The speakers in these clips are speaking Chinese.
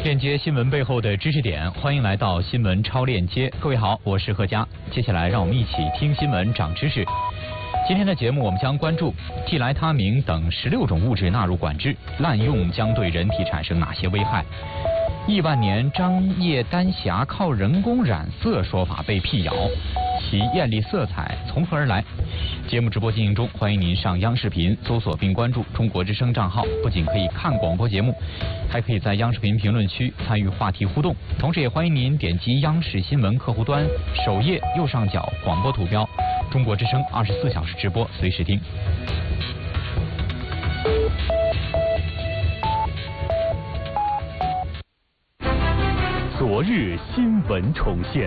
链接新闻背后的知识点，欢迎来到新闻超链接。各位好，我是贺佳。接下来让我们一起听新闻长知识。今天的节目我们将关注替来他明等16种物质纳入管制，滥用将对人体产生哪些危害？亿万年张掖丹霞靠人工染色说法被辟谣，其艳丽色彩从何而来？节目直播进行中，欢迎您上央视频搜索并关注中国之声账号，不仅可以看广播节目，还可以在央视频评论区参与话题互动。同时也欢迎您点击央视新闻客户端首页右上角广播图标，中国之声24小时直播，随时听。 昨日新闻重现，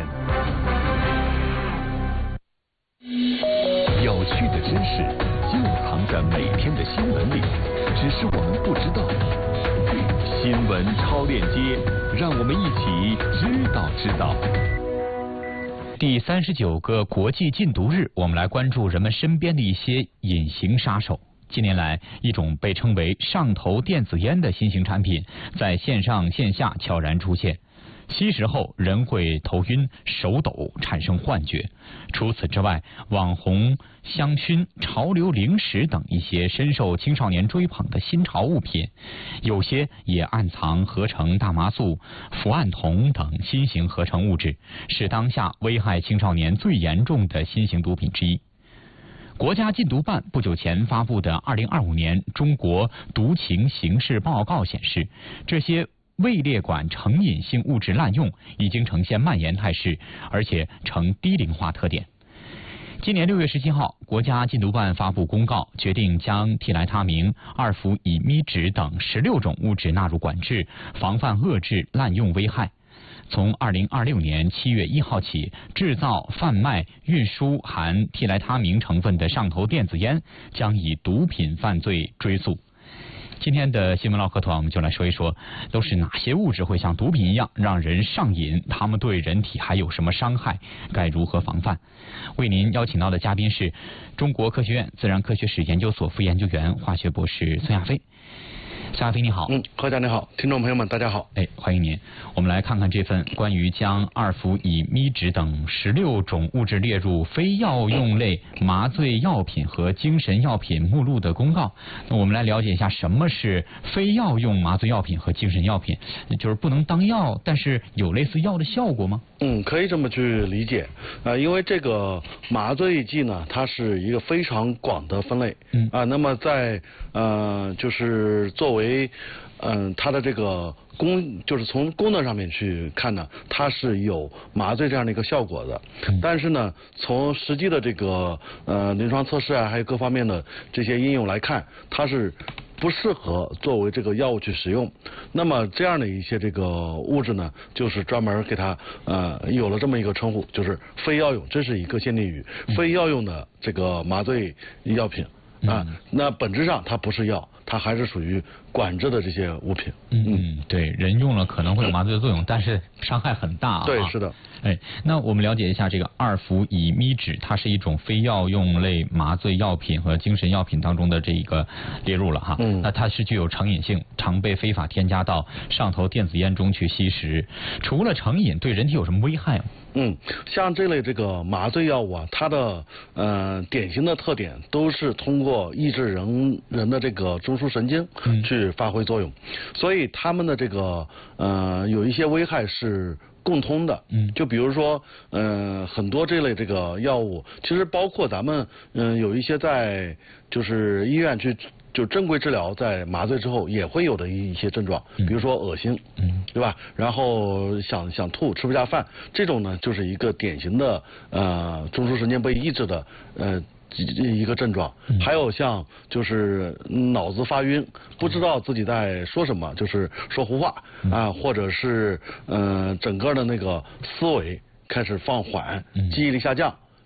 有趣的知识就藏在每天的新闻里，只是我们不知道。新闻超链接，让我们一起知道。 第39个国际禁毒日，我们来关注人们身边的一些隐形杀手。近年来，一种被称为上头电子烟的新型产品在线上线下悄然出现。吸食后人会头晕、手抖、产生幻觉。除此之外，网红香薰、潮流零食等一些深受青少年追捧的新潮物品，有些也暗藏合成大麻素、伏胺酮等新型合成物质，是当下危害青少年最严重的新型毒品之一。国家禁毒办不久前发布的2025年中国毒情形势报告显示，这些未列管成瘾性物质滥用已经呈现蔓延态势，而且呈低龄化特点。今年6月17号，国家禁毒办发布公告，决定将替来他明、二氟乙醚酯等16种物质纳入管制，防范遏制滥用危害。从2026年7月1号起，制造、贩卖、运输含替来他明成分的上头电子烟将以毒品犯罪追诉。今天的新闻唠嗑团，我们就来说一说，都是哪些物质会像毒品一样让人上瘾？它们对人体还有什么伤害？该如何防范？为您邀请到的嘉宾是中国科学院自然科学史研究所副研究员、化学博士孙亚飞。夏亚飞你好。 贺佳你好，听众朋友们大家好。 欢迎您。我们来看看这份关于将二氟乙醚酯等16种物质列入非药用类麻醉药品和精神药品目录的公告。那我们来了解一下什么是非药用麻醉药品和精神药品，就是不能当药，但是有类似药的效果吗？ 可以这么去理解。因为这个麻醉剂呢，它是一个非常广的分类。那么在就是作为它的这个就是从功能上面去看呢，它是有麻醉这样的一个效果的。但是呢，从实际的这个临床测试啊，还有各方面的这些应用来看，它是不适合作为这个药物去使用。那么这样的一些这个物质呢，就是专门给它有了这么一个称呼，就是非药用，这是一个限定语，非药用的这个麻醉药品。那本质上它不是药，它还是属于管制的这些物品。 对，人用了可能会有麻醉的作用，但是伤害很大啊。 对，是的。 那我们了解一下这个二氟乙醚酯，它是一种非药用类麻醉药品和精神药品当中的这一个列入了哈。那它是具有成瘾性，常被非法添加到上头电子烟中去吸食。除了成瘾，对人体有什么危害吗？ 像这类这个麻醉药物啊，它的典型的特点都是通过抑制人的这个中枢神经去发挥作用，所以它们的这个有一些危害是共通的。就比如说很多这类这个药物，其实包括咱们有一些在就是医院去就正规治疗，在麻醉之后也会有的一些症状，比如说恶心，对吧？然后想吐，吃不下饭，这种呢就是一个典型的中枢神经被抑制的一个症状。还有像就是脑子发晕，不知道自己在说什么，就是说胡话或者是整个的那个思维开始放缓，记忆力下降。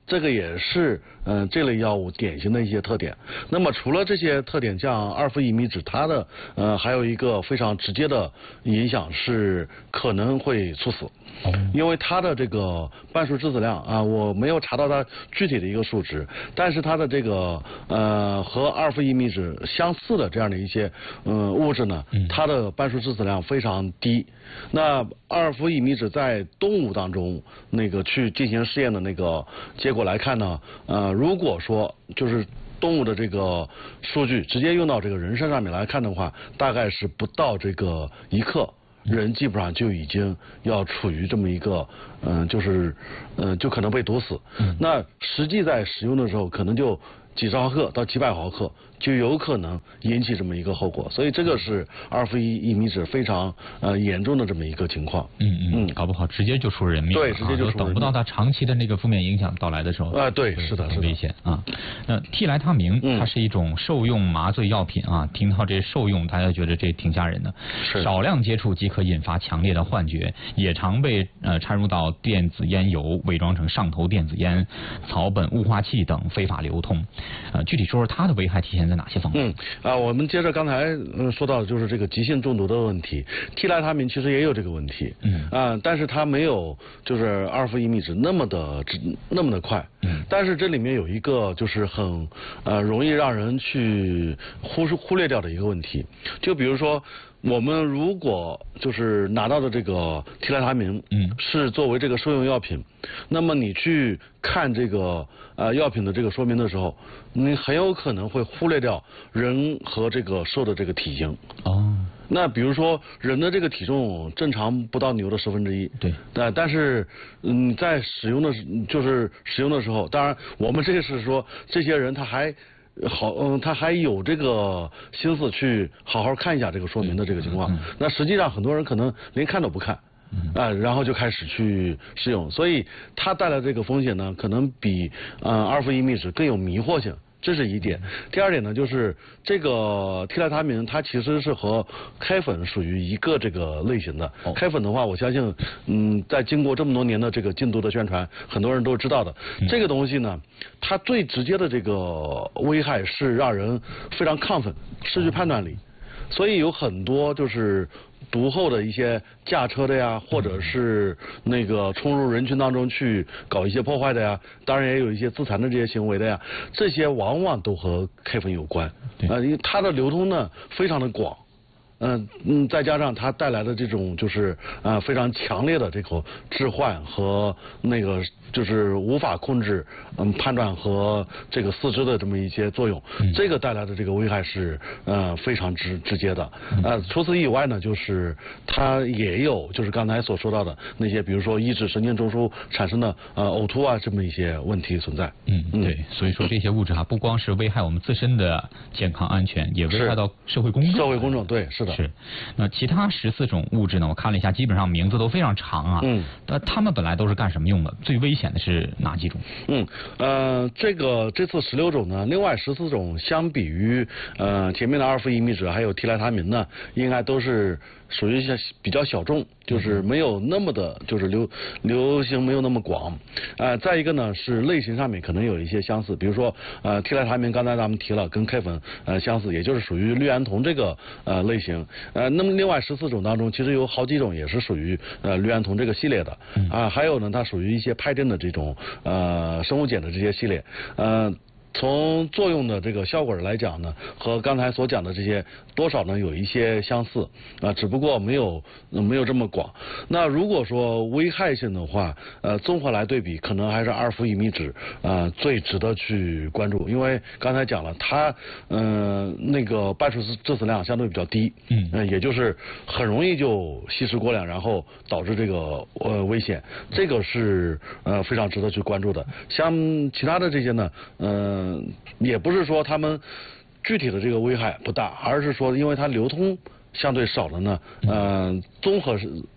这个也是这类药物典型的一些特点。那么除了这些特点，像阿尔法乙醚酯，它的还有一个非常直接的影响是可能会猝死。因为它的这个半数致死量啊，我没有查到它具体的一个数值，但是它的这个和阿尔法乙醚酯相似的这样的一些物质呢，它的半数致死量非常低。那阿尔法乙醚酯在动物当中那个去进行试验的那个结果来看呢，如果说就是动物的这个数据直接用到这个人身上面来看的话，大概是不到这个1克。人基本上就已经要处于这么一个就可能被毒死。那实际在使用的时候，可能就几十毫克到几百毫克就有可能引起这么一个后果，所以这个是阿尔法乙醚酯非常严重的这么一个情况。 搞不好直接就出人命了。 对，直接就出人命， 等不到它长期的那个负面影响到来的时候。 对，是的， 很危险啊。那替来他明，它是一种受用麻醉药品啊。听到这受用，大家觉得这挺吓人的。少量接触即可引发强烈的幻觉，也常被掺入到电子烟油，伪装成上头电子烟、草本雾化器等非法流通。具体说说它的危害体现在哪些方面？ 我们接着刚才说到的就是这个急性中毒的问题，替来他明其实也有这个问题，但是它没有就是阿尔法乙醚酯那么的快，但是这里面有一个就是很容易让人去忽略掉的一个问题，就比如说我们如果就是拿到的这个替来他明，是作为这个受用药品，那么你去看这个药品的这个说明的时候，你很有可能会忽略掉人和这个兽的这个体型。那比如说人的这个体重正常不到牛的1/10，对，但是在使用的时候，当然我们这个是说这些人他还他还有这个心思去好好看一下这个说明的这个情况。那实际上很多人可能连看都不看，然后就开始去使用，所以它带来这个风险呢，可能比阿尔法乙醚酯更有迷惑性。这是一点。第二点呢，就是这个替来他明，它其实是和开粉属于一个这个类型的。开粉的话，我相信，在经过这么多年的这个禁毒的宣传，很多人都知道的。这个东西呢，它最直接的这个危害是让人非常亢奋，失去判断力，所以有很多就是毒后的一些驾车的呀，或者是那个冲入人群当中去搞一些破坏的呀，当然也有一些自残的这些行为的呀，这些往往都和开粉有关。因为它的流通呢非常的广。再加上它带来的这种就是非常强烈的这个致幻和那个就是无法控制判断和这个四肢的这么一些作用，这个带来的这个危害是非常直接的。除此以外呢，就是它也有就是刚才所说到的那些，比如说抑制神经中枢产生的呕吐啊这么一些问题存在。 对，所以说这些物质不光是危害我们自身的健康安全，也危害到社会公众。 社会公众，对，是的。 是，那其他14种物质呢？我看了一下，基本上名字都非常长啊。那它们本来都是干什么用的？最危险的是哪几种？ 这次16种呢，另外14种相比于前面的阿尔法乙醚酯还有替来他明呢，应该都是属于比较小众，就是没有那么的，就是流行没有那么广。再一个呢是类型上面可能有一些相似，比如说替来他明刚才咱们提了，跟开粉相似，也就是属于氯胺酮这个类型。那么另外14种当中，其实有好几种也是属于氯胺酮这个系列的。还有呢，它属于一些派定的这种生物碱的这些系列。从作用的这个效果来讲呢，和刚才所讲的这些多少呢有一些相似只不过没有这么广。那如果说危害性的话，综合来对比，可能还是阿尔法乙醚酯最值得去关注，因为刚才讲了，它那个半数致死量相对比较低，也就是很容易就吸食过量，然后导致这个危险，这个是非常值得去关注的。像其他的这些呢，也不是说他们具体的这个危害不大，而是说因为它流通相对少了呢，综合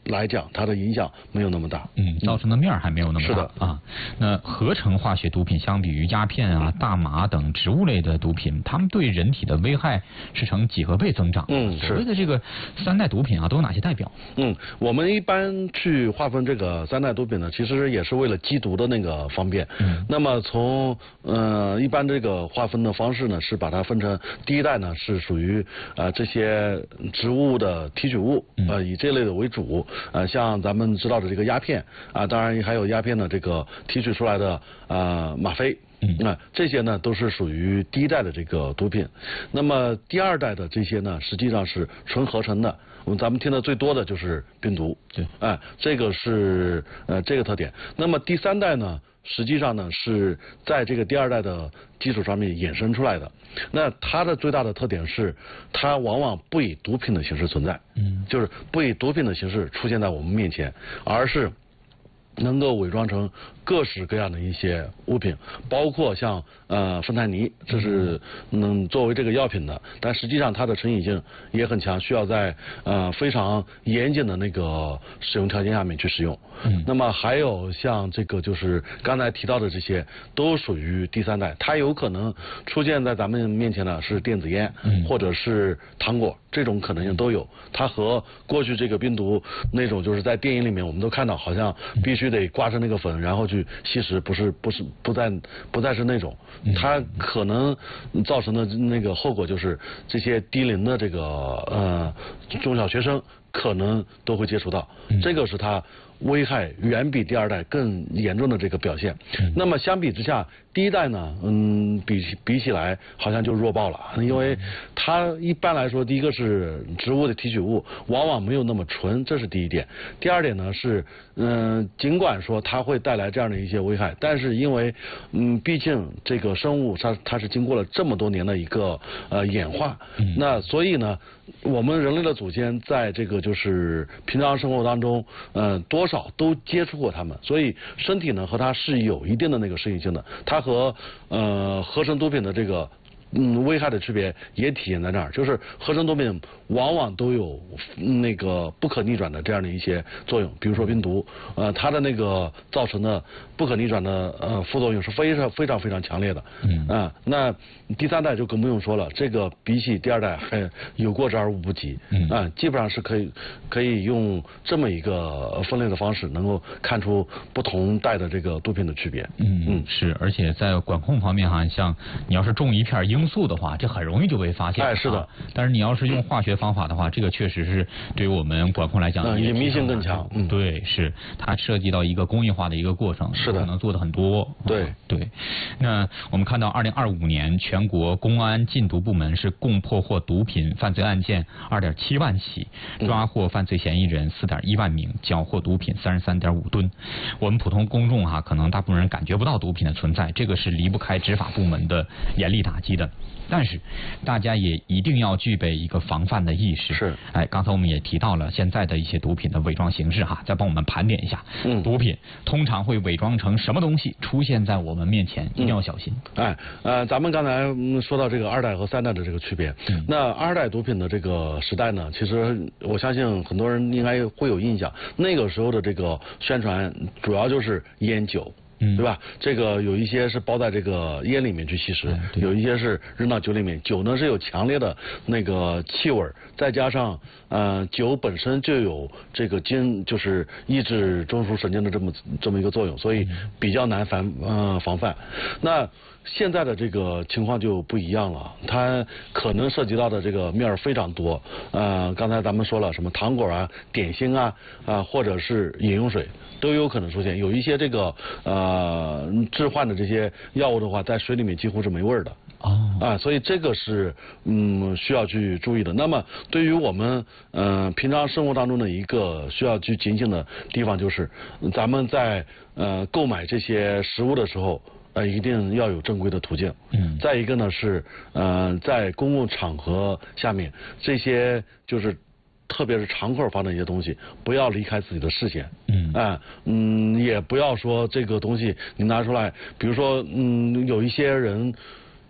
来讲，它的影响没有那么大。 造成的面还没有那么大。 是的啊。那合成化学毒品相比于鸦片啊、大麻等植物类的毒品，它们对人体的危害是呈几何倍增长。所谓的这个3代毒品啊，都有哪些代表？ 我们一般去划分这个3代毒品呢，其实也是为了缉毒的那个方便。那么从一般这个划分的方式呢，是把它分成第一代呢是属于这些植物的提取物，以这类的为主。像咱们知道的这个鸦片啊，当然还有鸦片的这个提取出来的吗啡。这些呢都是属于第一代的这个毒品。那么第2代的这些呢，实际上是纯合成的。咱们听的最多的就是冰毒。 对， 这个是这个特点。那么第3代呢，实际上呢是在这个第2代的基础上面衍生出来的。那它的最大的特点是，它往往不以毒品的形式存在。就是不以毒品的形式出现在我们面前，而是能够伪装成各式各样的一些物品，包括像芬太尼，这是作为这个药品的，但实际上它的成瘾性也很强，需要在非常严谨的那个使用条件下面去使用。那么还有像这个就是刚才提到的这些，都属于第3代，它有可能出现在咱们面前的是电子烟，或者是糖果，这种可能性都有。它和过去这个冰毒那种就是在电影里面我们都看到，好像必须得刮成那个粉，然后去吸食，不再是那种。它可能造成的那个后果就是这些低龄的这个中小学生可能都会接触到，这个是它危害远比第2代更严重的这个表现。那么相比之下，第1代呢，比起来好像就弱爆了，因为它一般来说，第一个是植物的提取物，往往没有那么纯，这是第一点。第2点呢是，尽管说它会带来这样的一些危害，但是因为毕竟这个生物它是经过了这么多年的一个演化，那所以呢，我们人类的祖先在这个就是平常生活当中，多少都接触过它们，所以身体呢和它是有一定的那个适应性的。它和合成毒品的这个危害的区别也体现在这儿，就是合成毒品往往都有那个不可逆转的这样的一些作用，比如说冰毒，它的那个造成的不可逆转的副作用是非常强烈的。那第3代就更不用说了，这个比起第2代还有过之而无不及。基本上是可以用这么一个分类的方式，能够看出不同代的这个毒品的区别。 是，而且在管控方面哈，像你要是种一片罂粟的话，这很容易就被发现。是的。但是你要是用化学方法的话，这个确实是对于我们管控来讲， 隐秘性更强。 对，是它涉及到一个工业化的一个过程， 是的， 可能做的很多。 对。 那我们看到2025年全国公安禁毒部门是共破获毒品犯罪案件2.7万起，抓获犯罪嫌疑人4.1万名，缴获毒品33.5吨。我们普通公众可能大部分人感觉不到毒品的存在，这个是离不开执法部门的严厉打击的。但是大家也一定要具备一个防范的意识。 是。 刚才我们也提到了现在的一些毒品的伪装形式再帮我们盘点一下。毒品通常会伪装成什么东西出现在我们面前，一定要小心。 咱们刚才说到这个2代和3代的这个区别。那2代毒品的这个时代呢，其实我相信很多人应该会有印象，那个时候的这个宣传主要就是烟酒。对吧？这个有一些是包在这个烟里面去吸食，有一些是扔到酒里面。酒呢是有强烈的那个气味，再加上酒本身就有这个就是抑制中枢神经的这么一个作用，所以比较难防范。那现在的这个情况就不一样了，它可能涉及到的这个面非常多。刚才咱们说了，什么糖果啊、点心啊，或者是饮用水都有可能出现。有一些这个致幻的这些药物的话，在水里面几乎是没味儿的。所以这个是需要去注意的。那么对于我们平常生活当中的一个需要去警醒的地方，就是咱们在购买这些食物的时候。一定要有正规的途径。再一个呢是在公共场合下面，这些就是特别是常客放的一些东西，不要离开自己的视线。也不要说这个东西你拿出来，比如说有一些人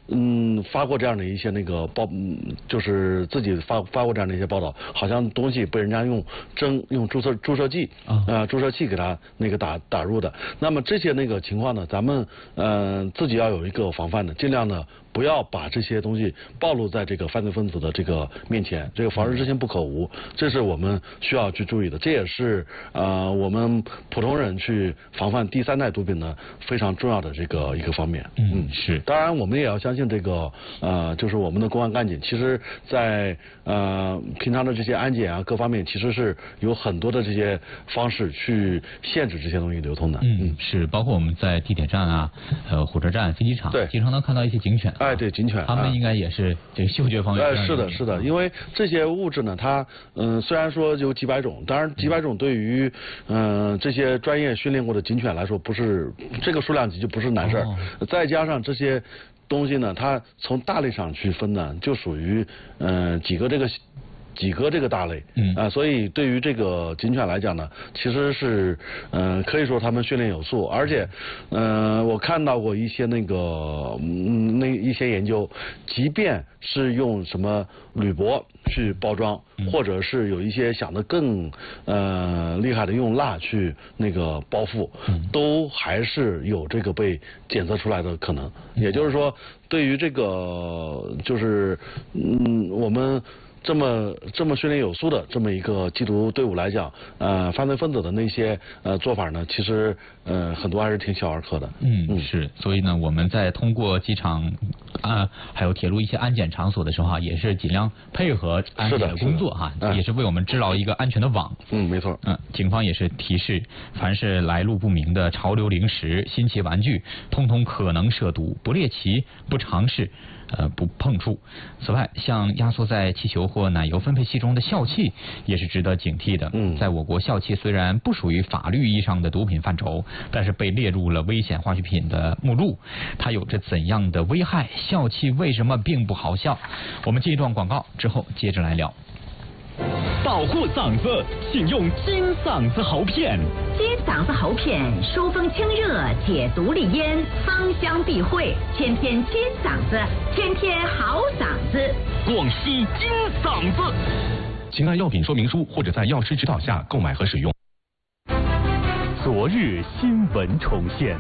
发过这样的一些那个就是自己发过这样的一些报道，好像东西被人家用注射剂注射器给它那个打入的。那么这些那个情况呢，咱们自己要有一个防范的，尽量呢不要把这些东西暴露在这个犯罪分子的这个面前，这个防治之心不可无，这是我们需要去注意的，这也是我们普通人去防范第三代毒品呢非常重要的这个一个方面。 是。 当然我们也要相信这个就是我们的公安干警，其实在平常的这些安检啊各方面，其实是有很多的这些方式去限制这些东西流通的。 是，包括我们在地铁站啊、火车站、飞机场， 对， 经常能看到一些警犬。 对，警犬， 他们应该也是这个嗅觉方面。 是的，因为这些物质呢，它虽然说有几百种，当然几百种对于这些专业训练过的警犬来说，不是这个数量级就不是难事儿。再加上这些东西呢，它从大类上去分呢，就属于几个这个大类，所以对于这个警犬来讲呢，其实是可以说他们训练有素，而且我看到过一些那个一些研究，即便是用什么铝箔去包装，或者是有一些想得更厉害的用蜡去那个包覆，都还是有这个被检测出来的可能。也就是说，对于这个就是我们这么训练有素的这么一个缉毒队伍来讲，犯罪分子的那些做法呢，其实很多还是挺小儿科的。 是，所以呢，我们在通过机场还有铁路一些安检场所的时候也是尽量配合安检的工作也是为我们制造一个安全的网。 没错。 警方也是提示，凡是来路不明的潮流零食、新奇玩具，通通可能涉毒，不猎奇、不尝试。不碰触。此外，像压缩在气球或奶油分配器中的笑气也是值得警惕的。在我国，笑气虽然不属于法律意义上的毒品范畴，但是被列入了危险化学品的目录。它有着怎样的危害？笑气为什么并不好笑？我们进一段广告之后接着来聊。 保护嗓子，请用金嗓子喉片。 金嗓子喉片疏风清热，解毒利咽，芳香避秽，天天金嗓子，天天好嗓子。 广西金嗓子。请按药品说明书或者在药师指导下购买和使用。昨日新闻重现。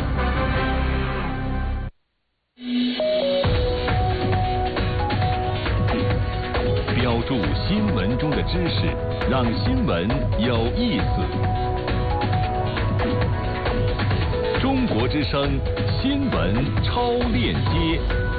标注新闻中的知识，让新闻有意思。中国之声新闻超链接。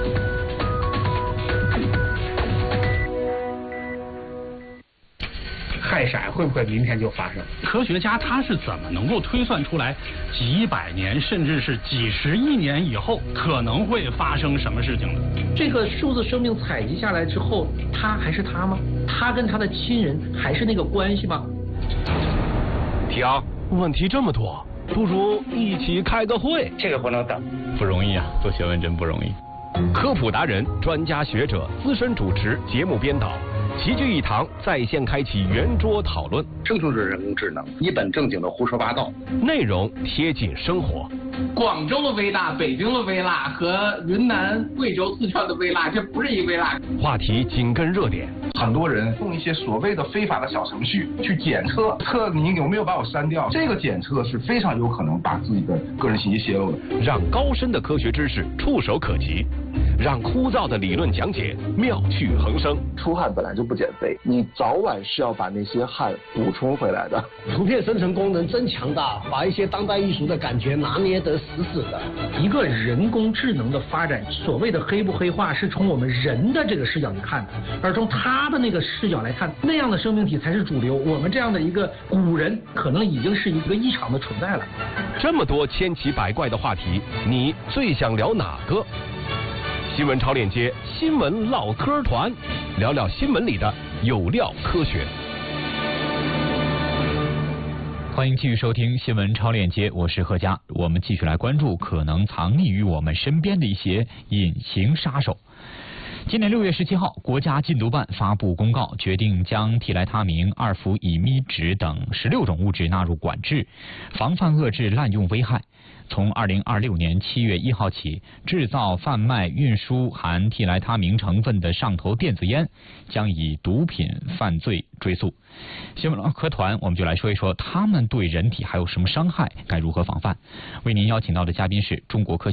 氦闪会不会明天就发生？科学家他是怎么能够推算出来几百年甚至是几十亿年以后可能会发生什么事情的？这个数字生命采集下来之后，他还是他吗？他跟他的亲人还是那个关系吗？ 停，问题这么多，不如一起开个会。 这个不能等， 不容易啊，做学问真不容易。 科普达人、专家学者、资深主持、节目编导齐聚一堂，在线开启圆桌讨论。 这就是人工智能，一本正经的胡说八道， 内容贴近生活。 广州的微辣、北京的微辣和云南、贵州、四川的微辣，这不是一微辣。 话题紧跟热点。 很多人用一些所谓的非法的小程序去检测你有没有把我删掉，这个检测是非常有可能把自己的个人信息泄露的。 让高深的科学知识触手可及，让枯燥的理论讲解妙趣横生。 出汗本来就不减肥，你早晚是要把那些汗补充回来的。 图片生成功能真强大，把一些当代艺术的感觉拿捏得死死的。 一个人工智能的发展，所谓的黑不黑化，是从我们人的这个视角去看的，而从他的那个视角来看，那样的生命体才是主流。我们这样的一个古人，可能已经是一个异常的存在了。 这么多千奇百怪的话题，你最想聊哪个？新闻超链接，新闻唠嗑团，聊聊新闻里的有料科学。 欢迎继续收听新闻超链接，我是何佳。我们继续来关注可能藏匿于我们身边的一些隐形杀手。今年6月17号，国家禁毒办发布公告，决定将替来他明、二氟乙醚酯等16种物质纳入管制，防范遏制滥用危害。 从2026年7月1号起，制造、贩卖、运输含替来他明成分的上头电子烟将以毒品犯罪追诉。新闻科团我们就来说一说，他们对人体还有什么伤害，该如何防范。为您邀请到的嘉宾是中国科